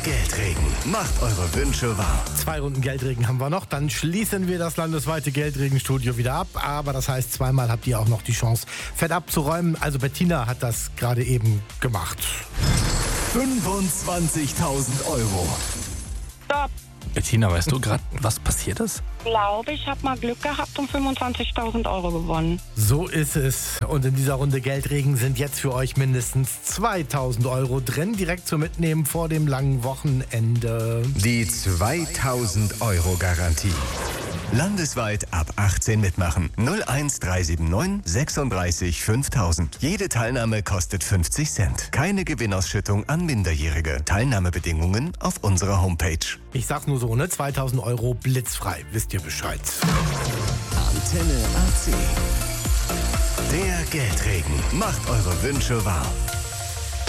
Geldregen. Macht eure Wünsche wahr. 2 Runden Geldregen haben wir noch. Dann schließen wir das landesweite Geldregenstudio wieder ab. Aber das heißt, zweimal habt ihr auch noch die Chance, fett abzuräumen. Also Bettina hat das gerade eben gemacht. 25.000 Euro. Stopp. Bettina, weißt du gerade, was passiert ist? Ich habe mal Glück gehabt und 25.000 Euro gewonnen. So ist es. Und in dieser Runde Geldregen sind jetzt für euch mindestens 2.000 Euro drin. Direkt zum Mitnehmen vor dem langen Wochenende. Die 2.000 Euro Garantie. Landesweit ab 18 mitmachen. 01379 36 5000. Jede Teilnahme kostet 50 Cent. Keine Gewinnausschüttung an Minderjährige. Teilnahmebedingungen auf unserer Homepage. Ich sag's nur so, ne? 2.000 Euro blitzfrei. Wisst ihr Bescheid. Antenne AC. Der Geldregen. Macht eure Wünsche wahr.